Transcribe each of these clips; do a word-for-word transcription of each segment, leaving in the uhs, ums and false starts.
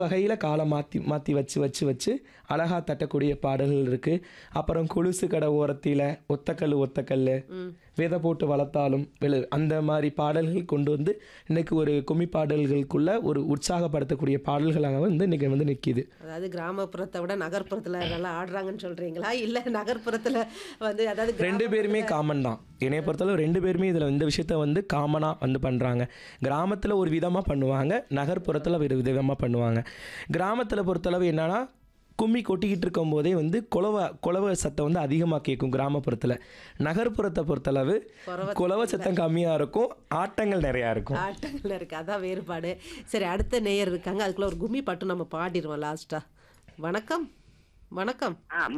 வகையில் காலை மாற்றி மாற்றி வச்சு வச்சு வச்சு அழகாக தட்டக்கூடிய பாடல்கள் இருக்குது. அப்புறம் கொலுசு கடை ஓரத்தில் ஒத்தக்கல் ஒத்தக்கல் விதை போட்டு வளர்த்தாலும் விழு அந்த மாதிரி பாடல்கள் கொண்டு வந்து இன்றைக்கி ஒரு கும்மி பாடல்களுக்குள்ள ஒரு உற்சாகப்படுத்தக்கூடிய பாடல்களாக வந்து இன்றைக்கி வந்து நிற்கிது. அதாவது கிராமப்புறத்தை விட நகர்ப்புறத்தில் நல்லா ஆடுறாங்கன்னு சொல்கிறீங்களா? இல்லை நகர்ப்புறத்தில் வந்து அதாவது ரெண்டு பேருமே காமன் தான். என்னைய பொறுத்தளவு ரெண்டு பேருமே இதில் இந்த விஷயத்த வந்து காமனாக வந்து பண்ணுறாங்க. கிராமத்தில் ஒரு விதமாக பண்ணுவாங்க, நகர்ப்புறத்தில் ஒரு விதமாக பண்ணுவாங்க. கிராமத்தில் பொறுத்தளவு என்னென்னா கும்மி கொட்டிக்கிட்டு இருக்கும் போதே வந்து குலவை குலவை சத்தம் வந்து அதிகமாக கேட்கும் கிராமப்புறத்தில். நகர்ப்புறத்தை பொறுத்தளவு குலவை சத்தம் கம்மியாக இருக்கும், ஆட்டங்கள் நிறையா இருக்கும். ஆட்டங்கள் இருக்குது, அதான் வேறுபாடு. சரி, அடுத்த நேயர் இருக்காங்க, அதுக்குள்ளே ஒரு கும்மி பாட்டு நம்ம பாடிடுவோம் லாஸ்ட்டாக. வணக்கம். வணக்கம்.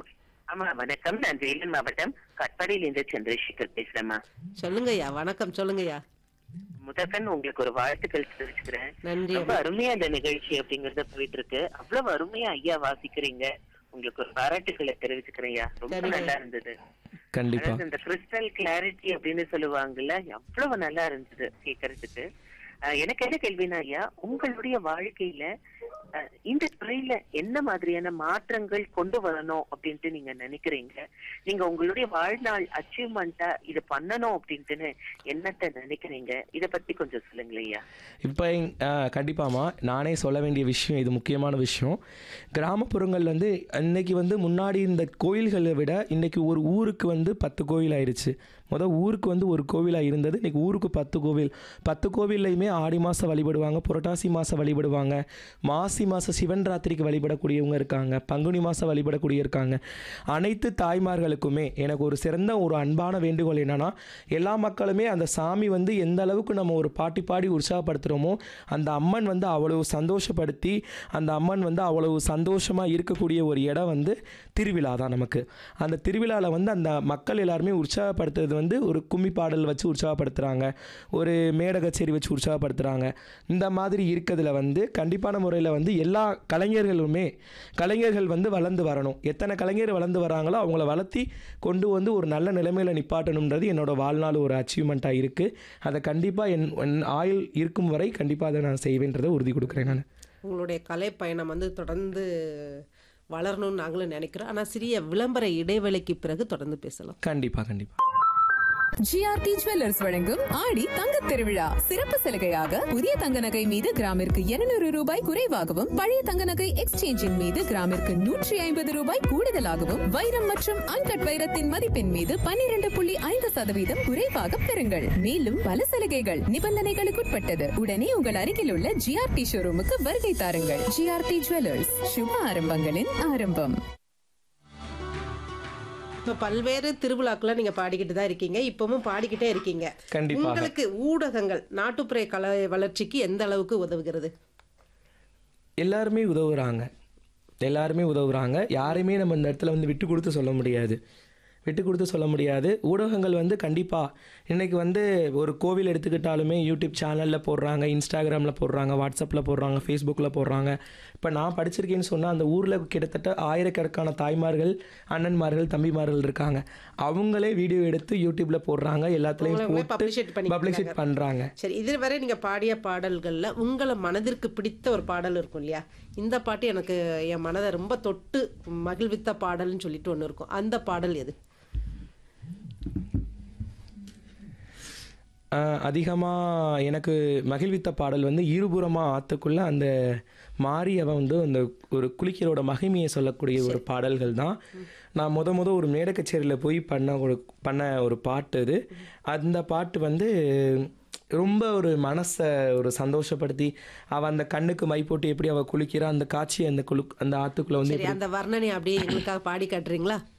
ஆமா வணக்கம். நான் வேலூர் மாவட்டம் கட்பாடியில் இருந்து சந்திரசேகர் பேசுறேம்மா. சொல்லுங்கய்யா. வணக்கம் சொல்லுங்கய்யா. முதற்கண் உங்களுக்கு ஒரு வாழ்த்துக்கள் தெரிவிச்சுக்கிறேன். நன்றி. ரொம்ப அருமையா இந்த நிகழ்ச்சி அப்படிங்கறத போயிட்டு இருக்கு. அவ்வளவு அருமையா ஐயா வாசிக்கிறீங்க. உங்களுக்கு ஒரு பாராட்டுகளை தெரிவிச்சுக்கிறேன் ஐயா. ரொம்ப நல்லா இருந்தது. கண்டிப்பா. இந்த கிறிஸ்டல் கிளாரிட்டி அப்படின்னு சொல்லுவாங்கல்ல, அவ்வளவு நல்லா இருந்தது கேட்கறதுக்கு. எனக்கு என்ன கேள்வினா ஐயா, உங்களுடைய வாழ்க்கையில இந்த துறையில என்ன மாதிரியான மாற்றங்கள் கொண்டு வரணும் அப்படின்ட்டு நீங்க நினைக்கிறீங்க? நீங்க உங்களுடைய வாழ்நாள் அச்சீவ்மெண்டா இது பண்ணணும் அப்படின்ட்டுன்னு என்னத்த நினைக்கிறீங்க? இதை பத்தி கொஞ்சம் சொல்லுங்களேன் ஐயா. இப்போ கண்டிப்பாமா நானே சொல்ல வேண்டிய விஷயம், இது முக்கியமான விஷயம். கிராமப்புறங்கள் வந்து இன்னைக்கு வந்து முன்னாடி இந்த கோயில்களை விட இன்னைக்கு ஒரு ஊருக்கு வந்து பத்து கோயில் ஆயிடுச்சு. முதல் ஊருக்கு வந்து ஒரு கோவிலாக இருந்தது, இன்றைக்கி ஊருக்கு பத்து கோவில். பத்து கோவில்லையுமே ஆடி மாதம் வழிபடுவாங்க, புரட்டாசி மாதம் வழிபடுவாங்க, மாசி மாதம் சிவன் ராத்திரிக்கு வழிபடக்கூடியவங்க இருக்காங்க, பங்குனி மாதம் வழிபடக்கூடிய இருக்காங்க. அனைத்து தாய்மார்களுக்குமே எனக்கு ஒரு சிறந்த ஒரு அன்பான வேண்டுகோள் என்னென்னா, எல்லா மக்களுமே அந்த சாமி வந்து எந்த அளவுக்கு நம்ம ஒரு பாட்டி பாடி உற்சாகப்படுத்துகிறோமோ அந்த அம்மன் வந்து அவ்வளவு சந்தோஷப்படுத்தி அந்த அம்மன் வந்து அவ்வளவு சந்தோஷமாக இருக்கக்கூடிய ஒரு இடம் வந்து திருவிழா தான் நமக்கு. அந்த திருவிழாவில் வந்து அந்த மக்கள் எல்லாருமே உற்சாகப்படுத்துறது வந்து ஒரு கும்மி பாடல் வச்சு உற்சாகப்படுத்துகிறாங்க, ஒரு மேடை கச்சேரி வச்சு உற்சாகப்படுத்துகிறாங்க. இந்த மாதிரி இருக்கிறதுல வந்து கண்டிப்பான முறையில் வந்து எல்லா கலைஞர்களுமே கலைஞர்கள் வந்து வளர்ந்து வரணும். எத்தனை கலைஞர் வளர்ந்து வராங்களோ அவங்கள வளர்த்தி கொண்டு வந்து ஒரு நல்ல நிலைமையில் நிப்பாட்டணுன்றது என்னோடய வாழ்நாள் ஒரு அச்சீவ்மெண்ட்டாக இருக்குது. அதை கண்டிப்பாக என் என் ஆயுள் இருக்கும் வரை கண்டிப்பாக அதை நான் செய்வேன்றதை உறுதி கொடுக்குறேன். நான் உங்களுடைய கலை பயணம் வந்து தொடர்ந்து வளரணும்னு நாங்களும் நினைக்கிறோம். ஆனால் சிறிய விளம்பர இடைவேளைக்கு பிறகு தொடர்ந்து பேசலாம். கண்டிப்பாக கண்டிப்பாக. ஜிஆர்டி ஜுவல்லர்ஸ் வழங்கும் ஆடி தங்க திருவிழா சிறப்பு சலுகையாக புதிய தங்க நகை மீது கிராமிற்கு இருநூறு ரூபாய் குறைவாகவும், பழைய தங்க நகை எக்ஸ்சேஞ்சின் மீது கிராமிற்கு நூற்றி ஐம்பது ரூபாய் கூடுதலாகவும், வைரம் மற்றும் அன்கட் வைரத்தின் மதிப்பின் மீது பன்னிரண்டு புள்ளி ஐந்து சதவீதம் குறைவாக பெறுங்கள். மேலும் பல சலுகைகள் நிபந்தனைகளுக்குட்பட்டது. உடனே உங்கள் அருகில் உள்ள ஜிஆர்டி ஷோரூமுக்கு வருகை தாருங்கள். ஜிஆர்டி ஜுவல்லர்ஸ், சுப ஆரம்பங்களின் ஆரம்பம். இப்போ பல்வேறு திருவிழாக்களை நீங்கள் பாடிக்கிட்டு தான் இருக்கீங்க, இப்பவும் பாடிக்கிட்டே இருக்கீங்க. கண்டிப்பாக. உங்களுக்கு ஊடகங்கள் நாட்டுப்புற கலை வளர்ச்சிக்கு எந்த அளவுக்கு உதவுகிறது? எல்லாருமே உதவுறாங்க, எல்லாருமே உதவுறாங்க. யாரையுமே நம்ம இந்த இடத்துல வந்து விட்டு கொடுத்து சொல்ல முடியாது, விட்டு கொடுத்து சொல்ல முடியாது. ஊடகங்கள் வந்து கண்டிப்பாக இன்றைக்கி வந்து ஒரு கோவில் எடுத்துக்கிட்டாலுமே யூடியூப் சேனலில் போடுறாங்க, இன்ஸ்டாகிராமில் போடுறாங்க, வாட்ஸ்அப்பில் போடுறாங்க, ஃபேஸ்புக்கில் போடுறாங்க. இப்போ நான் படிச்சிருக்கேன்னு சொன்னால் அந்த ஊரில் கிட்டத்தட்ட ஆயிரக்கணக்கான தாய்மார்கள், அண்ணன்மார்கள், தம்பிமார்கள் இருக்காங்க. அவங்களே வீடியோ எடுத்து யூடியூப்பில் போடுறாங்க, எல்லாத்துலேயும் போட்டு பப்ளிஷிட் பண்ணுறாங்க. சரி, இதுவரை நீங்கள் பாடிய பாடல்களில் உங்களை மனதிற்கு பிடித்த ஒரு பாடல் இருக்கும் இல்லையா? இந்த பாட்டு எனக்கு என் மனதை ரொம்ப தொட்டு மகிழ்வித்த பாடல்னு சொல்லிட்டு ஒன்று இருக்கும், அந்த பாடல் எது? அதிகமாக எனக்கு மகிழ்வித்த பாடல் வந்து இருபுறமாக ஆற்றுக்குள்ளே அந்த மாரியவன் வந்து அந்த ஒரு குளிக்கிறோட மகிமையை சொல்லக்கூடிய ஒரு பாடல்கள் தான். நான் முத முத ஒரு மேடை கச்சேரியில் போய் பண்ண ஒரு பண்ண ஒரு பாட்டு அது. அந்த பாட்டு வந்து ரொம்ப ஒரு மனசை ஒரு சந்தோஷப்படுத்தி, அவள் அந்த கண்ணுக்கு மை போட்டு எப்படி அவள் குளிக்கிறா அந்த காட்சியை அந்த குளு அந்த ஆற்றுக்குள்ளே வந்து அந்த வர்ணனை அப்படியே எங்களுக்காக பாடி காட்டுறீங்களா?